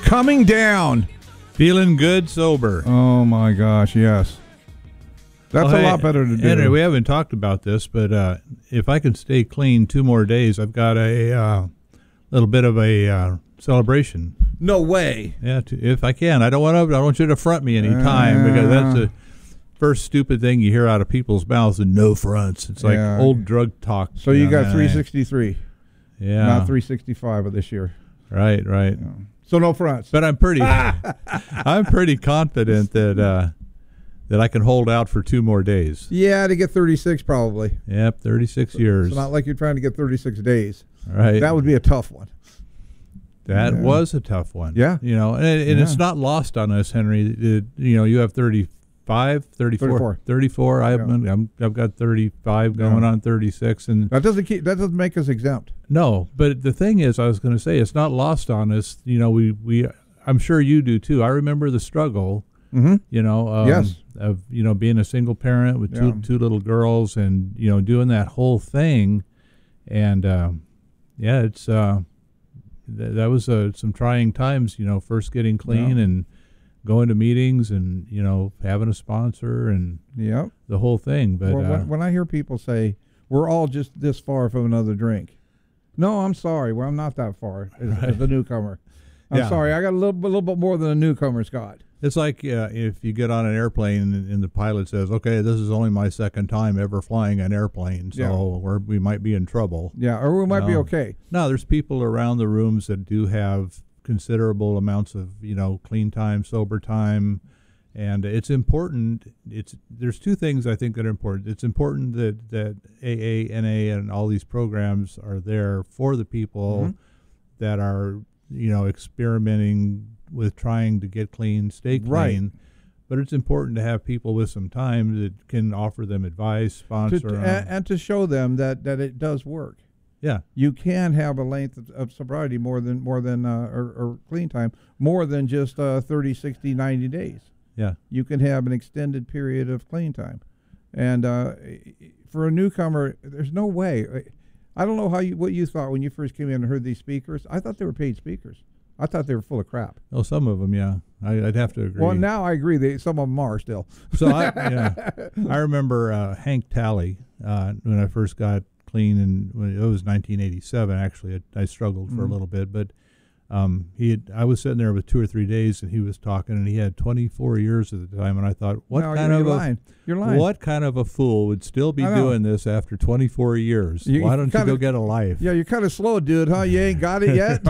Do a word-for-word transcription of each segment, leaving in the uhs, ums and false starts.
coming down. Feeling good sober. Oh my gosh, yes. That's well, a hey, lot better to do. Henry, we haven't talked about this, but uh, if I can stay clean two more days, I've got a uh, little bit of a uh, celebration. No way. Yeah, to, if I can. I don't want to. I don't want you to front me any time uh, because that's the first stupid thing you hear out of people's mouths. And no fronts. It's like yeah. old drug talk. So you, know, got three sixty-three. Yeah. Not three sixty-five of this year. Right. Right. Yeah. So no fronts. But I'm pretty. I'm pretty confident that. Uh, That I can hold out for two more days. Yeah, to get thirty-six probably. Yep, thirty-six years. It's not like you're trying to get thirty-six days. Right. That would be a tough one. That yeah. was a tough one. Yeah. You know, and, and yeah. it's not lost on us, Henry. It, you know, you have thirty-five, thirty-four. thirty-four. thirty-four. I've, yeah. I'm, I've got thirty-five going yeah. on thirty-six. And that doesn't keep, that doesn't make us exempt. No, but the thing is, I was going to say, it's not lost on us. You know, we, we I'm sure you do too. I remember the struggle. Mm-hmm. You know, um, yes. of you know being a single parent with two yeah. two little girls, and you know doing that whole thing, and uh, yeah, it's uh, th- that was uh, some trying times. You know, first getting clean yeah. and going to meetings, and you know having a sponsor and yeah, the whole thing. But well, uh, when, when I hear people say we're all just this far from another drink, no, I'm sorry, well I'm not that far as, right. as a newcomer. I'm yeah. sorry, I got a little, a little bit more than a newcomer's got. It's like uh, if you get on an airplane and, and the pilot says, okay, this is only my second time ever flying an airplane, so yeah. we're, we might be in trouble. Yeah, or we might no. be okay. No, there's people around the rooms that do have considerable amounts of, you know, clean time, sober time, and it's important. It's There's two things I think that are important. It's important that, that A A, N A, and all these programs are there for the people mm-hmm. that are, you know, experimenting with trying to get clean, stay clean. Right. But it's important to have people with some time that can offer them advice, sponsor to, them. And, and to show them that, that it does work. Yeah. You can have a length of, of sobriety more than, more than uh, or, or clean time, more than just uh, thirty, sixty, ninety days. Yeah. You can have an extended period of clean time. And uh, for a newcomer, there's no way. I don't know how you, what you thought when you first came in and heard these speakers. I thought they were paid speakers. I thought they were full of crap. Oh, some of them, yeah. I, I'd have to agree. Well, now I agree. They, some of them are still. So I, yeah, I remember uh, Hank Talley uh, when I first got clean, and when it was nineteen eighty-seven. Actually, it, I struggled for mm-hmm. a little bit, but um, he had, I was sitting there with two or three days, and he was talking, and he had twenty-four years at the time, and I thought, what no, kind you're, of you're a lying. You're lying. What kind of a fool would still be doing this after twenty-four years? You, Why don't kinda, you go get a life? Yeah, you're kind of slow, dude, huh? You ain't got it yet?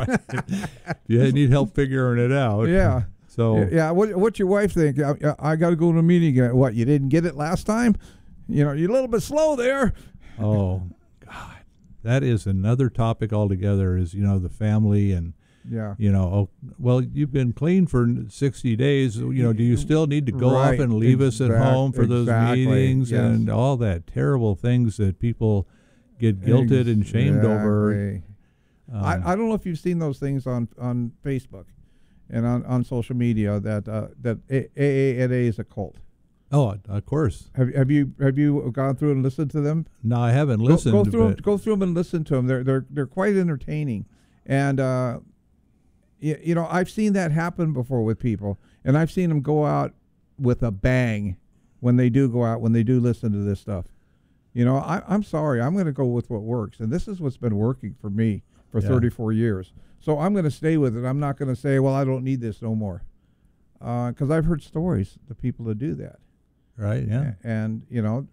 You need help figuring it out. Yeah. So yeah, what what's your wife think? I, I got to go to a meeting. What, you didn't get it last time? You know, you're a little bit slow there. Oh, God. That is another topic altogether, is, you know, the family and, yeah, you know, oh, well, you've been clean for sixty days. You know, do you still need to go right. off and leave exact, us at home for those exactly. meetings yes. and all that terrible things that people get guilted exactly. and shamed over? Um, I, I don't know if you've seen those things on, on Facebook and on, on social media that uh, that A A N A is a cult. Oh, of course. Have have you have you gone through and listened to them? No, I haven't listened. Go, go through but them, go through them and listen to them. They're they're they're quite entertaining, and uh, you, you know I've seen that happen before with people, and I've seen them go out with a bang when they do go out when they do listen to this stuff. You know, I, I'm sorry, I'm going to go with what works, and this is what's been working for me for yeah. thirty-four years. So I'm going to stay with it. I'm not going to say, well, I don't need this no more, because uh, I've heard stories of people that do that. Right, yeah. And, you know,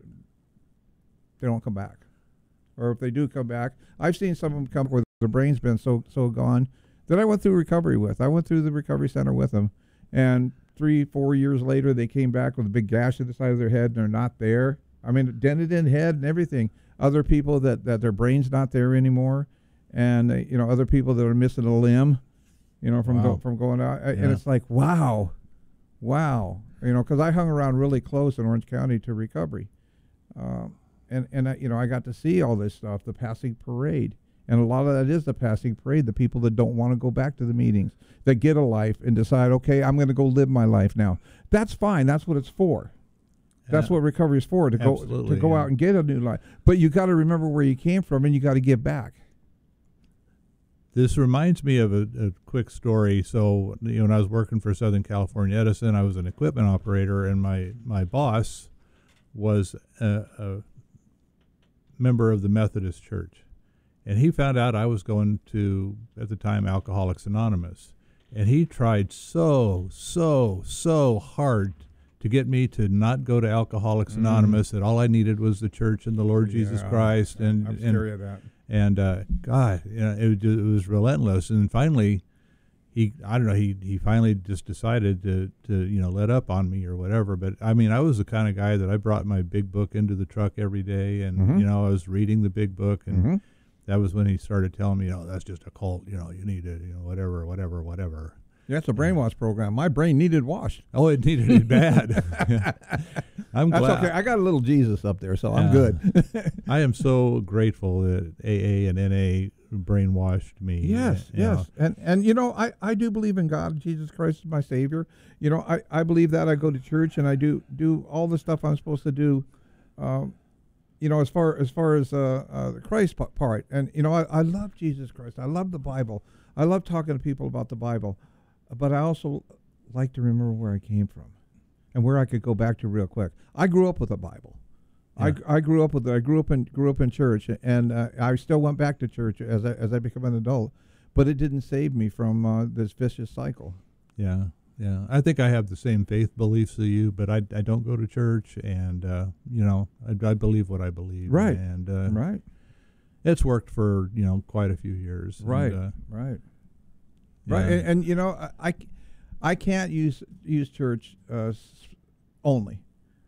they don't come back. Or if they do come back, I've seen some of them come where their brain's been so so gone that I went through recovery with. I went through the recovery center with them, and three, four years later, they came back with a big gash at the side of their head, and they're not there. I mean, dented in head and everything. Other people that, that their brain's not there anymore, and, uh, you know, other people that are missing a limb, you know, from, wow. go, from going out. Yeah. And it's like, wow, wow. You know, because I hung around really close in Orange County to recovery. Um, and, and I, you know, I got to see all this stuff, the passing parade. And a lot of that is the passing parade, the people that don't want to go back to the meetings, that get a life and decide, okay, I'm going to go live my life now. That's fine. That's what it's for. Yeah. That's what recovery is for, to Absolutely, go to go yeah. out and get a new life. But you got to remember where you came from, and you got to give back. this reminds me of a, a quick story. So, you know, when I was working for Southern California Edison, I was an equipment operator, and my, my boss was a, a member of the Methodist Church. And he found out I was going to, at the time, Alcoholics Anonymous. And he tried so, so, so hard to get me to not go to Alcoholics mm. Anonymous, that all I needed was the church and the Lord yeah, Jesus Christ. And, I'm and, scary of that. And, uh, God, you know, it, it was relentless. And finally, he, I don't know, he, he finally just decided to, to, you know, let up on me or whatever. But, I mean, I was the kind of guy that I brought my big book into the truck every day. And, mm-hmm. you know, I was reading the big book. And mm-hmm. that was when he started telling me, oh, that's just a cult. You know, you need to, you know, whatever, whatever, whatever. Yeah, it's a brainwash program. My brain needed washed. Oh, it needed it bad. I'm That's glad. okay. I got a little Jesus up there, so yeah. I'm good. I am so grateful that A A and N A brainwashed me. Yes, you yes. know. And, and you know, I, I do believe in God. Jesus Christ is my Savior. You know, I, I believe that. I go to church, and I do do all the stuff I'm supposed to do, um, you know, as far as, far as uh, uh, the Christ p- part. And, you know, I, I love Jesus Christ. I love the Bible. I love talking to people about the Bible. But I also like to remember where I came from and where I could go back to real quick. I grew up with the Bible. Yeah. I, I grew up with I grew up in grew up in church, and uh, I still went back to church as I as I became an adult. But it didn't save me from uh, this vicious cycle. Yeah, yeah. I think I have the same faith beliefs as you, but I, I don't go to church, and uh, you know, I, I believe what I believe. Right. And uh, right. It's worked for you know quite a few years. Right. And, uh, right. Yeah. Right, and, and you know, I, I can't use use church uh, only.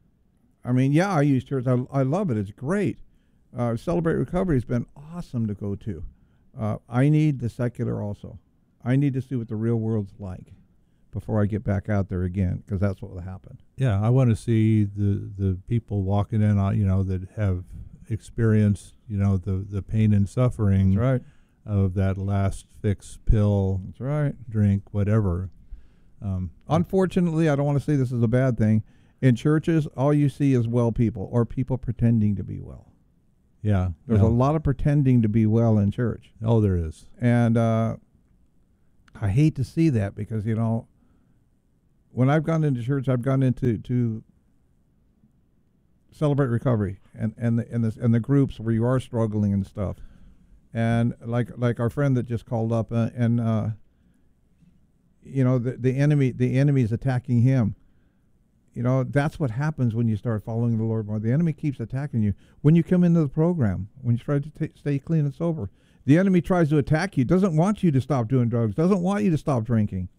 I mean, yeah, I use church. I, I love it. It's great. Uh, Celebrate Recovery has been awesome to go to. Uh, I need the secular also. I need to see what the real world's like before I get back out there again, because that's what will happen. Yeah, I want to see the the people walking in, uh, you know, that have experienced, you know, the the pain and suffering. That's right. Of that last fix, pill, that's right, drink, whatever. Um, Unfortunately, I don't want to say this is a bad thing. In churches, all you see is well people or people pretending to be well. Yeah. There's yeah. a lot of pretending to be well in church. Oh, there is. And uh, I hate to see that, because, you know, when I've gone into church, I've gone into to Celebrate Recovery and, and, the, and, the, and the groups where you are struggling and stuff. And like like our friend that just called up, uh, and uh, you know, the the enemy the enemy is attacking him. You know, that's what happens when you start following the Lord more. The enemy keeps attacking you when you come into the program. When you try to t- stay clean and sober, the enemy tries to attack you. Doesn't want you to stop doing drugs. Doesn't want you to stop drinking.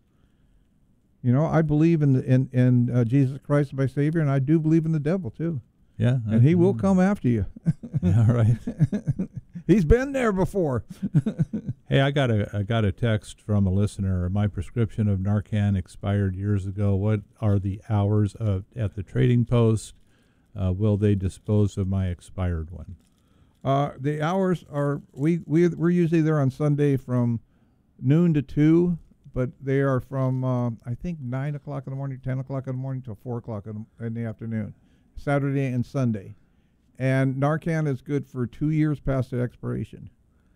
You know, I believe in the, in in uh, Jesus Christ my Savior, and I do believe in the devil too. Yeah, and he will come after you. Yeah, right. He's been there before. Hey, I got a I got a text from a listener. My prescription of Narcan expired years ago. What are the hours of at the trading post? Uh, will they dispose of my expired one? Uh, the hours are we we we're usually there on Sunday from noon to two, but they are from uh, I think nine o'clock in the morning, ten o'clock in the morning till four o'clock in the, in the afternoon, Saturday and Sunday. And Narcan is good for two years past the expiration.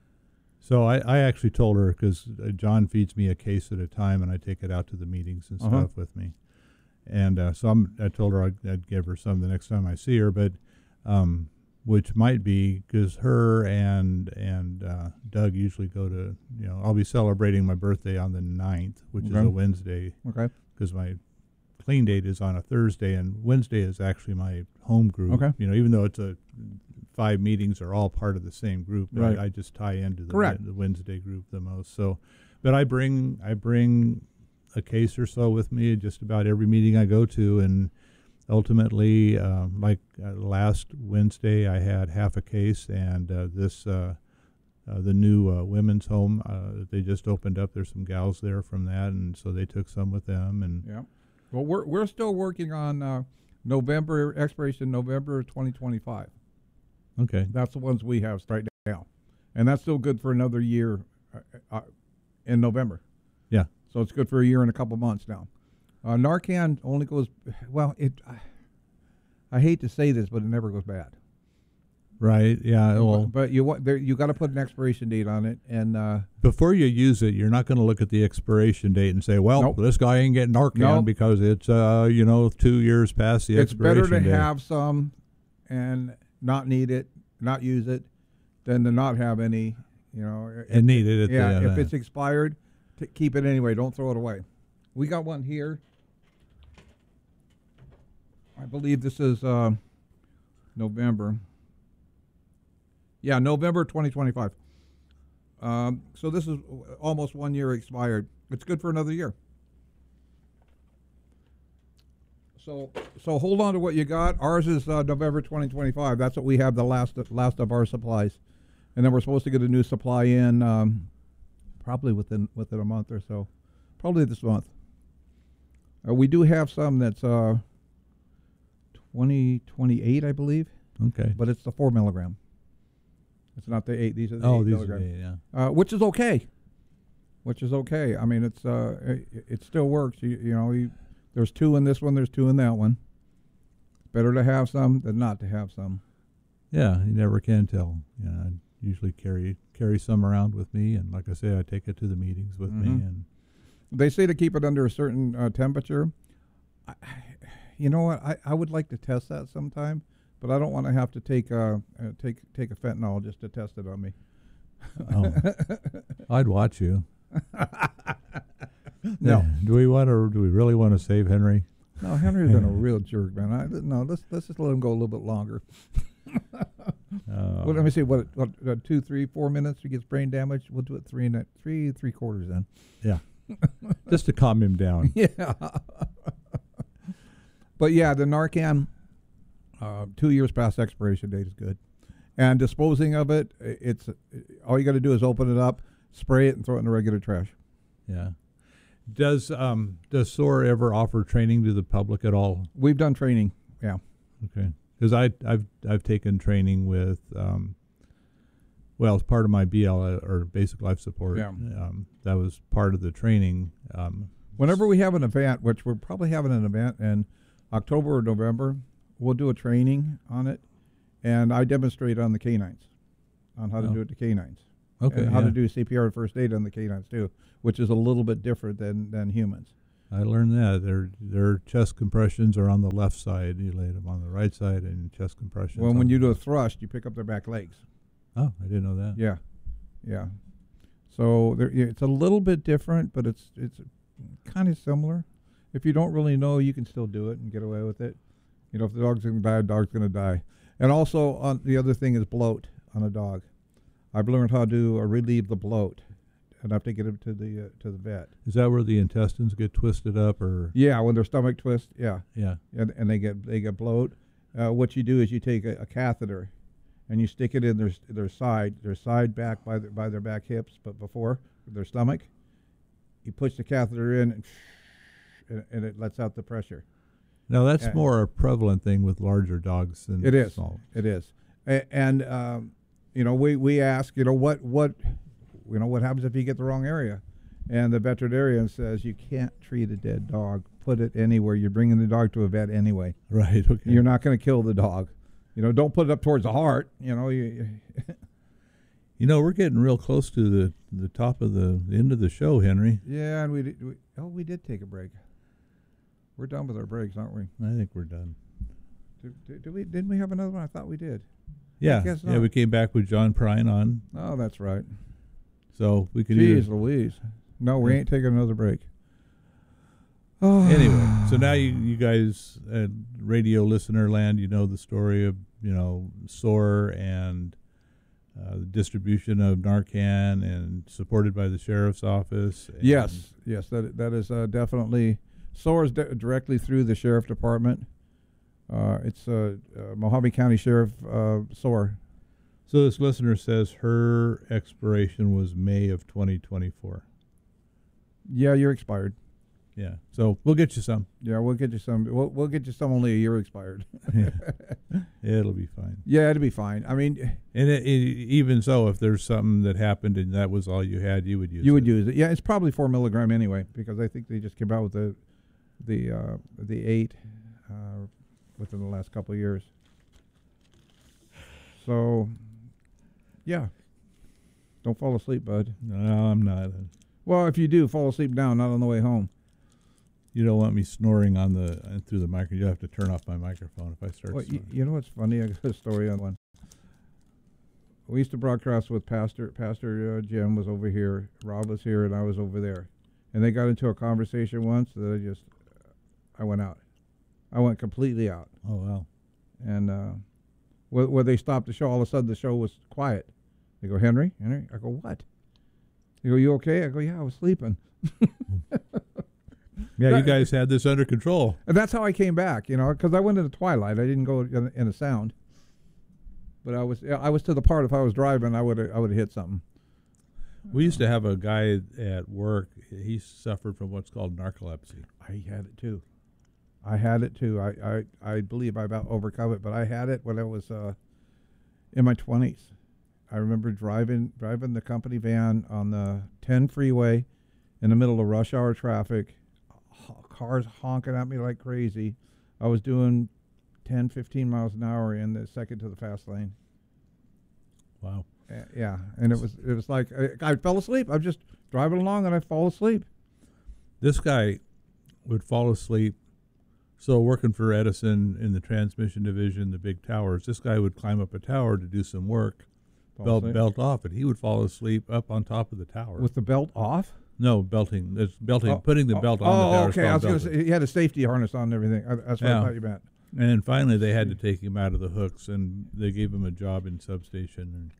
So I, I actually told her, because uh, John feeds me a case at a time, and I take it out to the meetings and uh-huh. stuff with me. And uh, so I'm, I told her I'd, I'd give her some the next time I see her, but um, which might be because her and and uh, Doug usually go to, you know, I'll be celebrating my birthday on the ninth, which okay. is a Wednesday. Okay. Because my clean date is on a Thursday, and Wednesday is actually my home group. Okay. You know, even though it's a five meetings are all part of the same group, but right. I, I just tie into the, Correct. the Wednesday group the most. So, but I bring I bring a case or so with me just about every meeting I go to, and ultimately, uh, like uh, last Wednesday, I had half a case, and uh, this uh, uh, the new uh, women's home uh, they just opened up. There's some gals there from that, and so they took some with them, and yeah. Well, we're we're still working on uh, November expiration, November twenty twenty-five. Okay, that's the ones we have right now, and that's still good for another year uh, uh, in November. Yeah, so it's good for a year and a couple months now. Uh, Narcan only goes well. It I, I hate to say this, but it never goes bad. Right. Yeah. Well, but you want there you got to put an expiration date on it, and uh, before you use it, you're not going to look at the expiration date and say, "Well, Nope. this guy ain't getting Narcan Nope. because it's uh, you know, two years past the it's expiration better to date." have some and not need it, not use it, than to not have any. You know, And need it at the yeah. end. If it's expired, t- keep it anyway. Don't throw it away. We got one here. I believe this is uh, November. Yeah, November twenty twenty-five. Um, so this is almost one year expired. It's good for another year. So so hold on to what you got. Ours is uh, November twenty twenty-five. That's what we have, the last last of our supplies. And then we're supposed to get a new supply in um, probably within within a month or so. Probably this month. Uh, we do have some that's uh, twenty twenty-eight, I believe, Okay. but it's the four milligram. It's not the eight. These are the Oh, eight these milligram. are the, yeah. Uh, which is okay. Which is okay. I mean, it's uh, it, it still works. You, you know, you, there's two in this one. There's two in that one. Better to have some than not to have some. Yeah, you never can tell. Yeah, I usually carry carry some around with me, and like I say, I take it to the meetings with Mhm. me. And They say to keep it under a certain uh, temperature. I, you know what? I, I would like to test that sometime, but I don't want to have to take uh, uh, take take a fentanyl just to test it on me. oh, I'd watch you. No. Yeah. Do we want to? Do we really want to save Henry? No, Henry's been a real jerk, man. I, no, let's let's just let him go a little bit longer. Uh, Well, let me see. What, what uh, two, three, four minutes? He gets brain damage. We'll do it three and a- three, three quarters then. Yeah. Just to calm him down. Yeah. But yeah, the Narcan, uh, two years past expiration date is good, and disposing of it, i- it's uh, all you got to do is open it up, spray it, and throw it in the regular trash. Yeah. Does um does S O A R ever offer training to the public at all? We've done training. Yeah. Okay. Because I I've I've taken training with um. Well, as part of my B L or basic life support, Yeah. um, that was part of the training. Um, Whenever we have an event, which we're probably having an event in October or November, we'll do a training on it, and I demonstrate on the canines, on how to Oh. do it to canines. okay. And how yeah. to do C P R and first aid on the canines too, which is a little bit different than, than humans. I learned that their their chest compressions are on the left side. You lay them on the right side, and chest compressions. Well, on when the you do a left. thrust, you pick up their back legs. Oh, I didn't know that. Yeah, yeah. So there, yeah, it's a little bit different, but it's it's kind of similar. If you don't really know, you can still do it and get away with it. You know, if the dog's going to die, the dog's going to die. And also, on the other thing is bloat on a dog. I've learned how to uh, relieve the bloat, and I have to get him to the uh, to the vet. Is that where the intestines get twisted up, or Yeah, when their stomach twists, yeah, yeah? and and they get they get bloat. Uh, what you do is you take a, a catheter, and you stick it in their their side, their side back by their by their back hips, but before their stomach. You push the catheter in, and, and, and it lets out the pressure. Now that's Yeah. more a prevalent thing with larger dogs than It is. small. It is, a, and um, you know we, we ask you know what what you know what happens if you get the wrong area, and the veterinarian says you can't treat a dead dog. Put it anywhere. You're bringing the dog to a vet anyway. Right. Okay. You're not going to kill the dog. You know, don't put it up towards the heart. You know, you, You know, we're getting real close to the the top of the, the end of the show, Henry. yeah, and we, did, we oh we did take a break. We're done with our breaks, aren't we? I think we're done. Did, did, did we didn't we have another one? I thought we did. Yeah. guess Yeah. not. We came back with John Prine on, Oh, that's right. so we could Jeez either, Louise. No, we Yeah. ain't taking another break. Oh. anyway. So now you you guys, uh, radio listener land, you know the story of you know S O A R and uh, the distribution of Narcan, and supported by the sheriff's office. And Yes, yes, that that is uh, definitely S O A R is di- directly through the sheriff department. Uh, it's uh, uh, Mojave County Sheriff uh, S O A R. So this listener says her expiration was May of twenty twenty-four. Yeah, you're expired. Yeah. So we'll get you some. Yeah, we'll get you some. We'll, we'll get you some only a year expired. Yeah. It'll be fine. Yeah, it'll be fine. I mean, And it, it, even so, if there's something that happened and that was all you had, you would use it. you would use it. Yeah, it's probably four milligram anyway, because I think they just came out with the the uh, the eight uh, within the last couple of years. So, yeah. Don't fall asleep, bud. No, I'm not. Well, if you do, fall asleep down, not on the way home. You don't want me snoring on the uh, through the microphone. You have to turn off my microphone if I start Well, you, snoring. you know what's funny? I got a story on one. We used to broadcast with Pastor Pastor uh, Jim was over here, Rob was here, and I was over there, and they got into a conversation once that I just, I went out, I went completely out, Oh, wow. and uh, where, where they stopped the show, all of a sudden the show was quiet. They go, Henry, Henry. I go, what? They go, you okay? I go, yeah, I was sleeping. Yeah, you guys had this under control. And that's how I came back, you know, because I went into twilight. I didn't go in, in a sound. But I was I was to the part if I was driving, I would I would have hit something. We used to have a guy at work. He suffered from what's called narcolepsy. I had it too. I had it too. I, I, I believe I about overcome it, but I had it when I was uh, in my twenties. I remember driving driving the company van on the ten freeway in the middle of rush hour traffic, cars honking at me like crazy. I was doing ten, fifteen miles an hour in the second to the fast lane. Wow. Uh, yeah, and it was it was like I, I fell asleep. I'm just driving along and I fall asleep. This guy would fall asleep. So working for Edison in the transmission division, the big towers, this guy would climb up a tower to do some work, Fall belt asleep. belt off, and he would fall asleep up on top of the tower. With the belt off? no belting, it's belting, Oh, putting the oh, belt on oh, the tower. okay. I was going to belting. say he had a safety harness on and everything. I, that's what Yeah. I thought you meant. And then finally, they had to take him out of the hooks, and they gave him a job in substation. And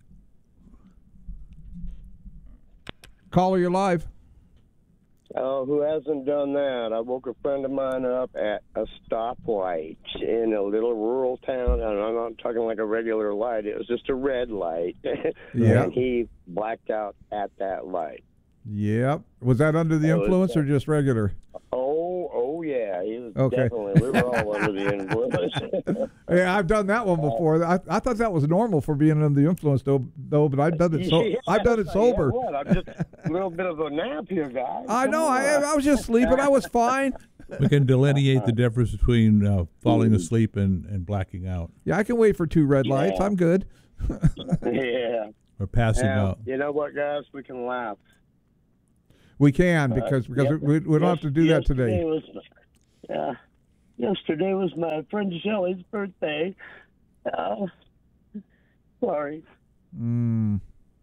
Caller, you're live. Oh, who hasn't done that? I woke a friend of mine up at a stoplight in a little rural town, and I'm not talking like a regular light. It was just a red light. Yeah. And he blacked out at that light. Yep. Was that under the That was, influence uh, or just regular? Oh, oh yeah. He was Okay. definitely, we were all under the influence. Yeah, I've done that one before. I, I thought that was normal for being under the influence, though. Though, but I've done it. So Yeah, I've done it yeah, sober. what? I'm just a little bit of a nap here, guys. I Come know. I, on. I was just sleeping. I was fine. we can delineate the difference between uh, falling asleep and, and blacking out, Yeah, I can wait for two red lights. Yeah. I'm good. Yeah. or passing Now, out. you know what, guys? We can laugh. We can because because Yep. we, we don't have to do that Yesterday today. Was, uh, yesterday was my friend Shelley's birthday. Uh, sorry. Mm.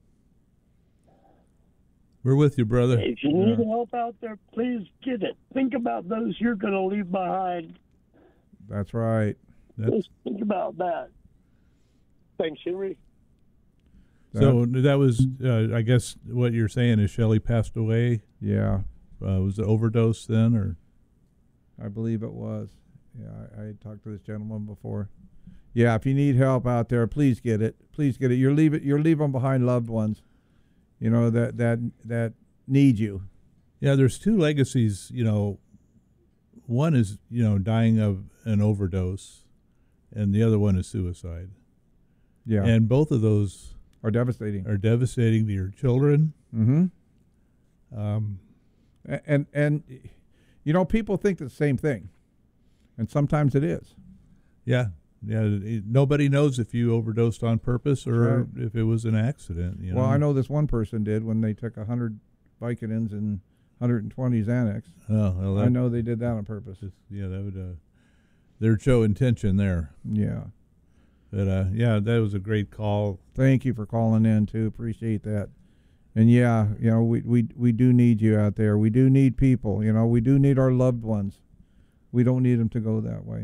We're with you, brother. If you need help out there, please get it. Think about those you're going to leave behind. That's right. That's, Just think about that. Thanks, Henry. so that was, uh, I guess, what you're saying is Shelley passed away. Yeah, Uh, was it overdose then, or? I believe it was. Yeah, I, I had talked to this gentleman before. Yeah, if you need help out there, please get it. Please get it. You're leaving you're leaving behind loved ones, you know, that that that need you. Yeah, there's two legacies. You know, one is you know dying of an overdose, and the other one is suicide. Yeah, And both of those are devastating. are devastating to your children. Mm-hmm. Um, And, and and you know, people think the same thing, and sometimes it is. yeah, yeah. It, nobody knows if you overdosed on purpose or Right. if it was an accident. You know? Well, I know this one person did when they took a hundred Vicodins and one hundred twenty Xanax. Oh, well, that, I know they did that on purpose. Yeah, that would. Uh, there'd show intention there. Yeah. But uh, yeah, that was a great call. Thank you for calling in too. Appreciate that. And yeah, you know, we, we we do need you out there. We do need people. You know, we do need our loved ones. We don't need them to go that way.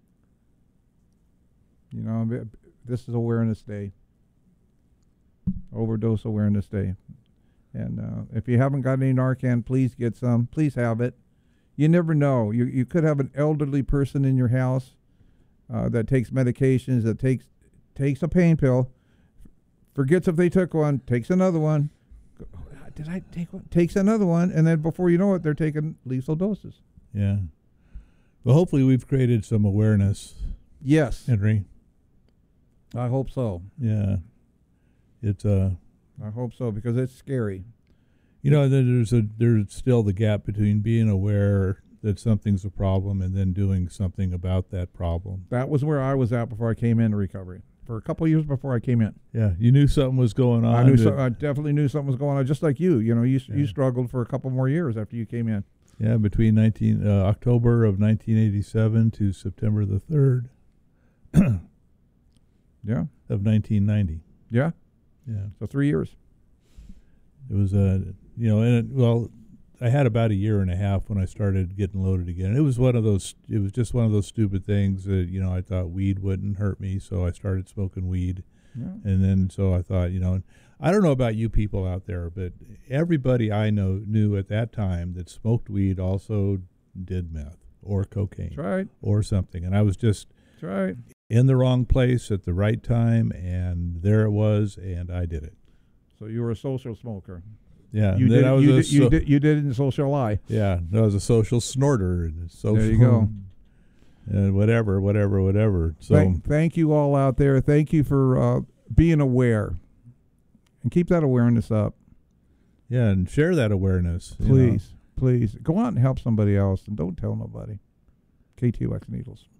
You know, this is Awareness Day. Overdose Awareness Day. And uh, if you haven't got any Narcan, please get some. Please have it. You never know. You you could have an elderly person in your house uh, that takes medications, that takes takes a pain pill, forgets if they took one, takes another one. Go, oh, did I take one? Takes another one, and then before you know it, they're taking lethal doses. Yeah. Well, hopefully we've created some awareness, Yes, Henry. I hope so. Yeah. It's uh I hope so because it's scary. you know, then there's a there's still the gap between being aware that something's a problem and then doing something about that problem. That was where I was at before I came into recovery. for a couple of years before I came in. Yeah, you knew something was going on. I knew. that- So, I definitely knew something was going on. Just like you, you know, you Yeah. you struggled for a couple more years after you came in. Yeah, between nineteen uh, October of nineteen eighty-seven to September the third Yeah, of nineteen ninety. yeah. Yeah, So three years. it was a uh, you know, and it, well, I had about a year and a half when I started getting loaded again. It was one of those. It was just one of those stupid things that you know I thought weed wouldn't hurt me, so I started smoking weed, Yeah. and then so I thought you know. I don't know about you people out there, but everybody I know knew at that time that smoked weed also did meth or cocaine That's right. or something. And I was just That's right. in the wrong place at the right time, and there it was, and I did it. So you were a social smoker. Yeah, You and then did. I was You a did, you so- did. You did it in social lie. Yeah, I was a social snorter, and a social, There you go. and whatever, whatever, whatever. So Thank, thank you all out there. Thank you for uh, being aware, and keep that awareness up, yeah, and share that awareness, you know. please. Please go out and help somebody else, and don't tell nobody. K T O X Needles.